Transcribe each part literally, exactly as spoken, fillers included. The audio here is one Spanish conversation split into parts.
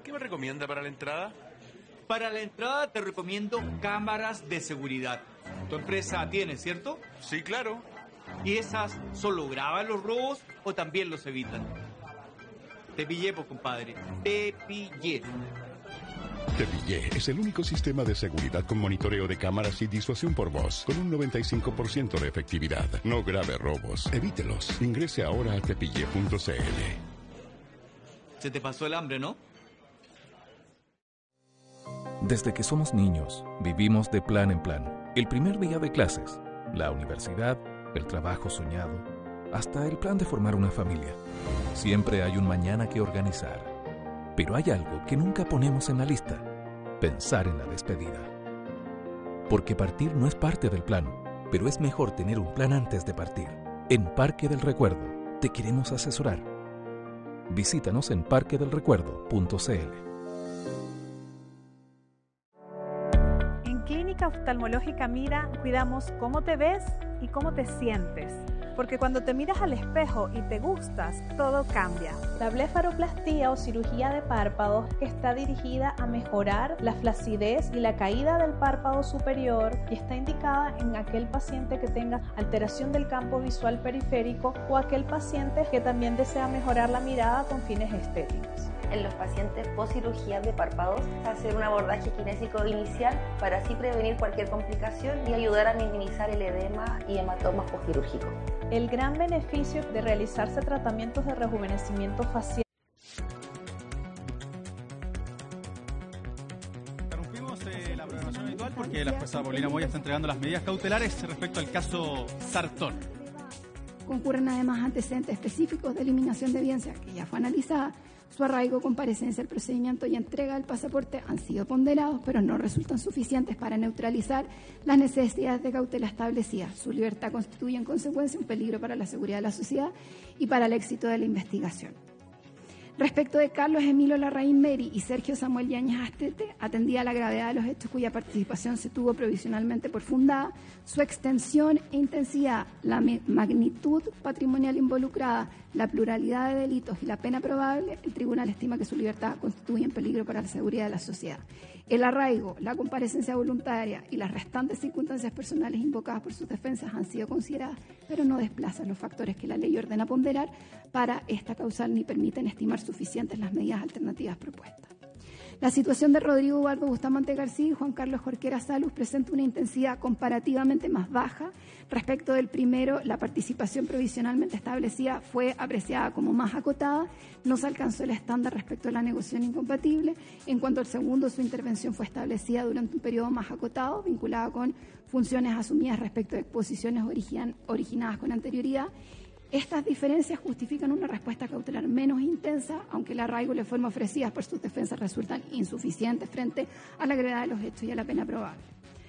¿Qué me recomienda para la entrada? Para la entrada te recomiendo cámaras de seguridad. Tu empresa tiene, ¿cierto? Sí, claro. ¿Y esas solo graban los robos o también los evitan? Te pillé, pues, compadre. Te pillé. Te Pillé es el único sistema de seguridad con monitoreo de cámaras y disuasión por voz, con un noventa y cinco por ciento de efectividad. No grave robos, evítelos. Ingrese ahora a tepillé punto c l. Se te pasó el hambre, ¿no? Desde que somos niños, vivimos de plan en plan. El primer día de clases, la universidad, el trabajo soñado, hasta el plan de formar una familia. Siempre hay un mañana que organizar. Pero hay algo que nunca ponemos en la lista: pensar en la despedida. Porque partir no es parte del plan, pero es mejor tener un plan antes de partir. En Parque del Recuerdo te queremos asesorar. Visítanos en parque del recuerdo punto c l. En Clínica Oftalmológica Mira cuidamos cómo te ves y cómo te sientes. Porque cuando te miras al espejo y te gustas, todo cambia. La blefaroplastía o cirugía de párpados que está dirigida a mejorar la flacidez y la caída del párpado superior y está indicada en aquel paciente que tenga alteración del campo visual periférico o aquel paciente que también desea mejorar la mirada con fines estéticos. En los pacientes post cirugía de párpados, hacer un abordaje kinésico inicial para así prevenir cualquier complicación y ayudar a minimizar el edema y hematomas postquirúrgicos. El gran beneficio de realizarse tratamientos de rejuvenecimiento facial. Interrumpimos eh, la programación habitual porque la jueza Paulina Moya está entregando las medidas cautelares respecto al caso Sartón. Concurren además antecedentes específicos de eliminación de evidencia que ya fue analizada. Su arraigo, comparecencia, el procedimiento y entrega del pasaporte han sido ponderados, pero no resultan suficientes para neutralizar las necesidades de cautela establecidas. Su libertad constituye en consecuencia un peligro para la seguridad de la sociedad y para el éxito de la investigación. Respecto de Carlos Emilio Larraín Meri y Sergio Samuel Yáñez Astete, atendida la gravedad de los hechos cuya participación se tuvo provisionalmente por fundada, su extensión e intensidad, la magnitud patrimonial involucrada, la pluralidad de delitos y la pena probable, el tribunal estima que su libertad constituye un peligro para la seguridad de la sociedad. El arraigo, la comparecencia voluntaria y las restantes circunstancias personales invocadas por sus defensas han sido consideradas, pero no desplazan los factores que la ley ordena ponderar para esta causal ni permiten estimar suficientes las medidas alternativas propuestas. La situación de Rodrigo Eduardo Bustamante García y Juan Carlos Jorquera Salus presenta una intensidad comparativamente más baja. Respecto del primero, la participación provisionalmente establecida fue apreciada como más acotada, no se alcanzó el estándar respecto a la negociación incompatible. En cuanto al segundo, su intervención fue establecida durante un periodo más acotado, vinculada con funciones asumidas respecto a exposiciones originan, originadas con anterioridad. Estas diferencias justifican una respuesta cautelar menos intensa, aunque el arraigo y la forma ofrecidas por sus defensas resultan insuficientes frente a la gravedad de los hechos y a la pena probable.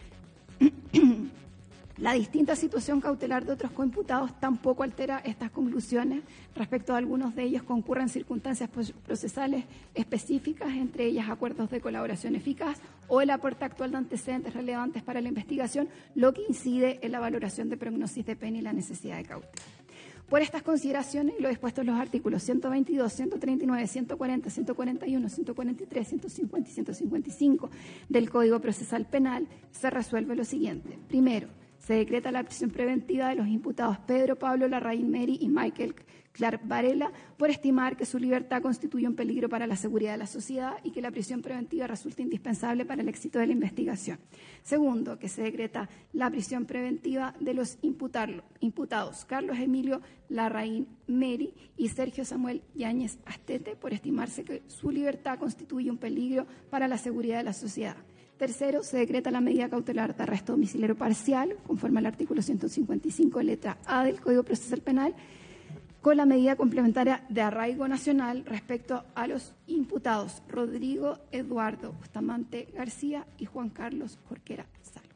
La distinta situación cautelar de otros coimputados tampoco altera estas conclusiones. Respecto a algunos de ellos concurren circunstancias procesales específicas, entre ellas acuerdos de colaboración eficaz o el aporte actual de antecedentes relevantes para la investigación, lo que incide en la valoración de prognosis de pena y la necesidad de cautela. Por estas consideraciones y lo dispuesto en los artículos ciento veintidós, ciento treinta y nueve, ciento cuarenta, ciento cuarenta y uno, ciento cuarenta y tres, ciento cincuenta y ciento cincuenta y cinco del Código Procesal Penal, se resuelve lo siguiente. Primero, se decreta la prisión preventiva de los imputados Pedro Pablo Larraín Meri y Michael Clark Varela por estimar que su libertad constituye un peligro para la seguridad de la sociedad y que la prisión preventiva resulta indispensable para el éxito de la investigación. Segundo, que se decreta la prisión preventiva de los imputados Carlos Emilio Larraín Meri y Sergio Samuel Yáñez Astete por estimarse que su libertad constituye un peligro para la seguridad de la sociedad. Tercero, se decreta la medida cautelar de arresto domiciliario parcial, conforme al artículo ciento cincuenta y cinco, letra A del Código Procesal Penal, con la medida complementaria de arraigo nacional respecto a los imputados Rodrigo Eduardo Bustamante García y Juan Carlos Jorquera Salus.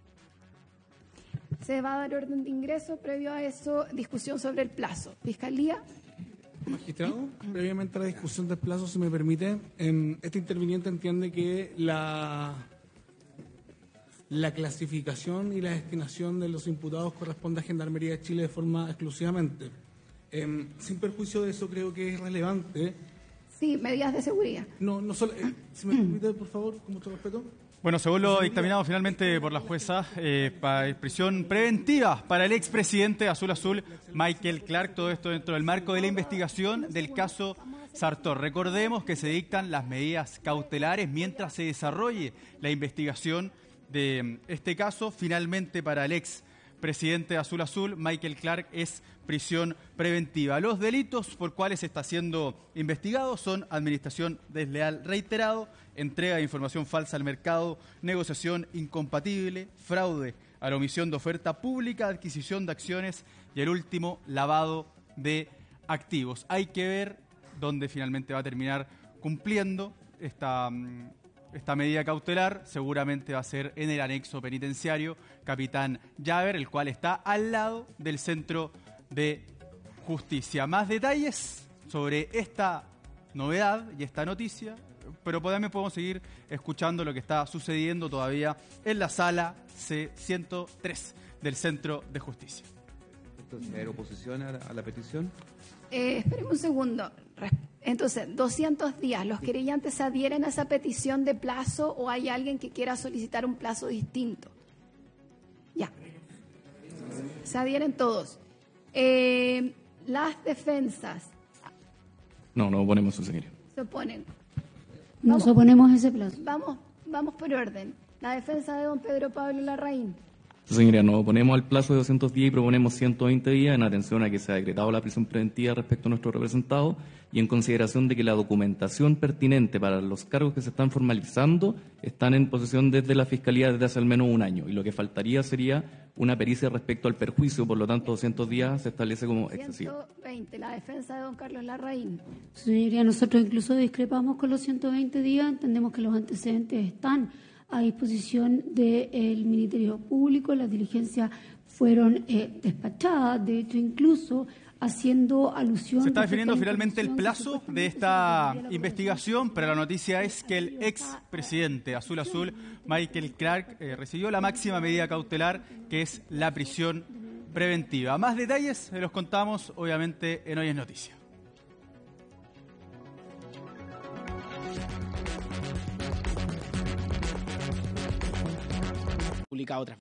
Se va a dar orden de ingreso. Previo a eso, discusión sobre el plazo. Fiscalía. Magistrado, previamente a la discusión del plazo, si me permite, eh, este interviniente entiende que la, la clasificación y la destinación de los imputados corresponde a Gendarmería de Chile de forma exclusivamente. Eh, sin perjuicio de eso, creo que es relevante Sí, medidas de seguridad. No, no solo... Eh, si me permite, por favor, con mucho respeto. Bueno, según lo dictaminado finalmente por la jueza, eh, para prisión preventiva para el expresidente Azul Azul, Michael Clark, todo esto dentro del marco de la investigación del caso Sartor. Recordemos que se dictan las medidas cautelares mientras se desarrolle la investigación de este caso. Finalmente, para el expresidente Azul Azul, Michael Clark, es prisión preventiva. Los delitos por cuales está siendo investigado son administración desleal reiterado, entrega de información falsa al mercado, negociación incompatible, fraude a la omisión de oferta pública, adquisición de acciones y el último, lavado de activos. Hay que ver dónde finalmente va a terminar cumpliendo esta, esta medida cautelar. Seguramente va a ser en el anexo penitenciario Capitán Llaver, el cual está al lado del Centro de Justicia. Más detalles sobre esta novedad y esta noticia, pero también podemos seguir escuchando lo que está sucediendo todavía en la sala C ciento tres del Centro de Justicia. Entonces, ¿hay oposición a la, a la petición? Eh, esperemos un segundo. Entonces, doscientos días. ¿Los querellantes se adhieren a esa petición de plazo o hay alguien que quiera solicitar un plazo distinto? Ya. Se adhieren todos. Eh, las defensas. No, no oponemos, su señoría. Se oponen. Nos oponemos a ese plazo. Vamos, vamos por orden. La defensa de don Pedro Pablo Larraín. Su señoría, nos oponemos al plazo de doscientos días y proponemos ciento veinte días en atención a que se ha decretado la prisión preventiva respecto a nuestro representado y en consideración de que la documentación pertinente para los cargos que se están formalizando están en posesión desde la Fiscalía desde hace al menos un año y lo que faltaría sería una pericia respecto al perjuicio, por lo tanto doscientos días se establece como excesivo. ciento veinte, la defensa de don Carlos Larraín. Su señoría, nosotros incluso discrepamos con los ciento veinte días, entendemos que los antecedentes están a disposición del Ministerio Público, las diligencias fueron eh, despachadas, de hecho incluso haciendo alusión... Se está definiendo finalmente el plazo de esta investigación, pero la noticia es que el expresidente Azul Azul, Michael Clark, eh, recibió la máxima medida cautelar, que es la prisión preventiva. Más detalles se los contamos, obviamente, en Hoy es Noticia. Publica otra.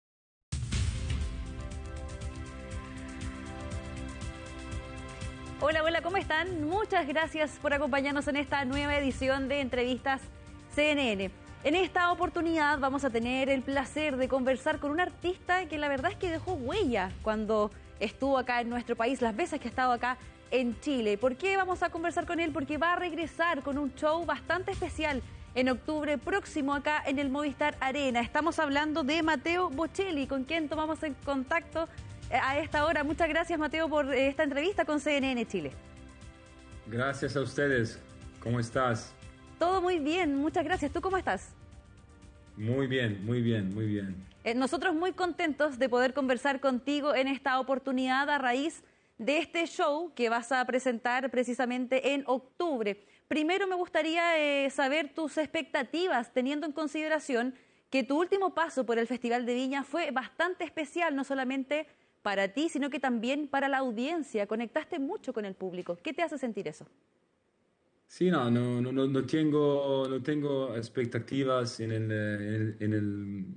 Hola, hola, ¿cómo están? Muchas gracias por acompañarnos en esta nueva edición de Entrevistas C N N. En esta oportunidad vamos a tener el placer de conversar con un artista que la verdad es que dejó huella cuando estuvo acá en nuestro país, las veces que ha estado acá en Chile. ¿Por qué vamos a conversar con él? Porque va a regresar con un show bastante especial en octubre próximo acá en el Movistar Arena. Estamos hablando de Mateo Bocelli, con quien tomamos en contacto a esta hora. Muchas gracias, Mateo, por esta entrevista con C N N Chile. Gracias a ustedes. ¿Cómo estás? Todo muy bien, muchas gracias. ¿Tú cómo estás? Muy bien, muy bien, muy bien. Eh, nosotros muy contentos de poder conversar contigo en esta oportunidad a raíz de este show que vas a presentar precisamente en octubre. Primero me gustaría eh, saber tus expectativas, teniendo en consideración que tu último paso por el Festival de Viña fue bastante especial, no solamente para ti, sino que también para la audiencia. Conectaste mucho con el público. ¿Qué te hace sentir eso? Sí, no, no, no, no, tengo, no tengo expectativas en el, en el, en el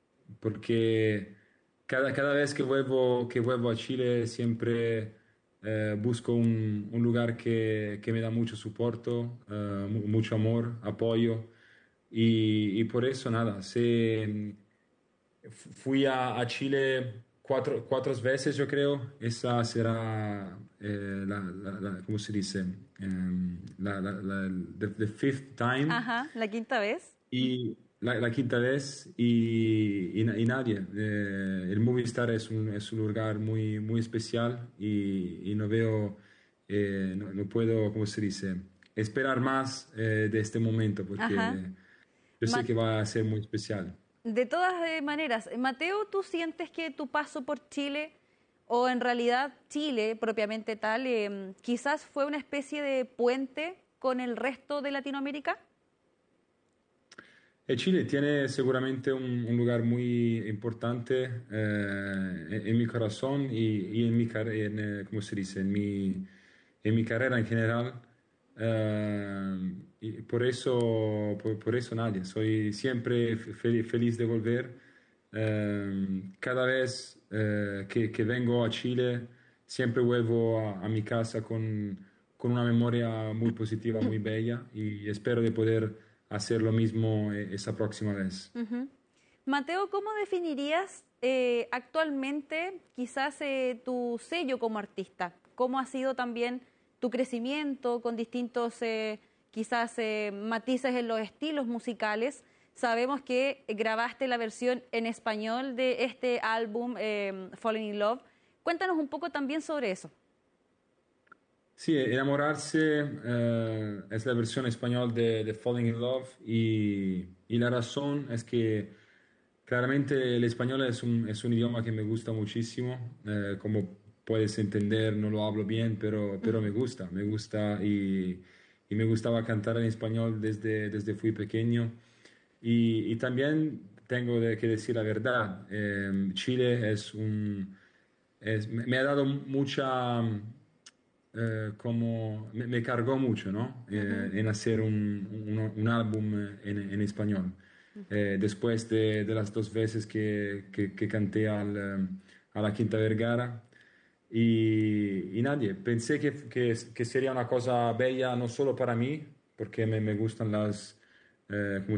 porque cada, cada vez que vuelvo, que vuelvo a Chile siempre... Eh, busco un, un lugar que, que me da mucho soporte, uh, mucho amor, apoyo y, y por eso nada, se, fui a, a Chile cuatro, cuatro veces yo creo, esa será eh, la, la, la, ¿cómo se dice? Um, la, la, la the, the fifth time. Ajá, la quinta vez. Y la, la quinta vez y, y, y nadie. Eh, el Movistar es un, es un lugar muy, muy especial y, y no veo, eh, no, no puedo, ¿cómo se dice? Esperar más eh, de este momento porque Ajá. yo sé Ma que va a ser muy especial. De todas maneras, Mateo, ¿tú sientes que tu paso por Chile, o en realidad Chile propiamente tal, eh, quizás fue una especie de puente con el resto de Latinoamérica? Chile tiene seguramente un, un lugar muy importante eh, en, en mi corazón y, y en mi carrera, ¿cómo se dice? En mi, en mi carrera en general. Uh, y por eso, por, por eso nadie, soy siempre fe- feliz de volver. Uh, cada vez uh, que, que vengo a Chile, siempre vuelvo a, a mi casa con, con una memoria muy positiva, muy bella, y espero de poder hacer lo mismo esa próxima vez. Uh-huh. Mateo, ¿cómo definirías eh, actualmente quizás eh, tu sello como artista? ¿Cómo ha sido también tu crecimiento con distintos eh, quizás eh, matices en los estilos musicales? Sabemos que grabaste la versión en español de este álbum, eh, Falling in Love. Cuéntanos un poco también sobre eso. Sí, Enamorarse uh, es la versión español de, de Falling in Love, y, y la razón es que claramente el español es un, es un idioma que me gusta muchísimo. Uh, como puedes entender, no lo hablo bien, pero, pero me gusta, me gusta y, y me gustaba cantar en español desde, desde fui pequeño. Y, y también tengo de, que decir la verdad, eh, Chile es un, es, me, me ha dado mucha, eh, como, me, me cargó mucho, ¿no? Eh, uh-huh. En hacer un, un, un álbum en, en español. Uh-huh. Eh, después de, de las dos veces que, que, que canté al, a la Quinta Vergara. Y, y nadie, pensé que, que, que sería una cosa bella no solo para mí, porque me, me gustan las, eh, como